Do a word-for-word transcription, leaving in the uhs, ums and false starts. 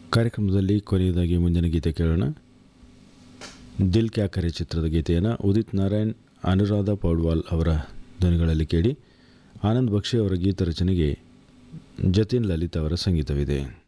ಕಾರ್ಯಕ್ರಮದಲ್ಲಿ ಕೊನೆಯದಾಗಿ ಮುಂದಿನ ಗೀತೆ ಕೇಳೋಣ. ದಿಲ್ ಕ್ಯಾ ಕರೆ ಚಿತ್ರದ ಗೀತೆಯನ್ನು ಉದಿತ್ ನಾರಾಯಣ್, ಅನುರಾಧ ಪೌಡ್ವಾಲ್ ಅವರ ಧ್ವನಿಗಳಲ್ಲಿ ಕೇಳಿ. ಆನಂದ್ ಬಕ್ಷಿ ಅವರ ಗೀತ ರಚನೆಗೆ ಜತಿನ್ ಲಲಿತ್ ಅವರ ಸಂಗೀತವಿದೆ.